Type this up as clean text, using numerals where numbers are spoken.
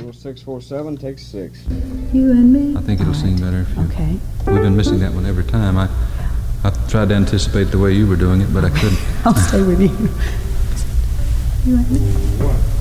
Equals 647 takes 6. You and me? I think it'll seem better if you... Okay. We've been missing that one every time. I tried to anticipate the way you were doing it, but I couldn't. I'll stay with you. You and me?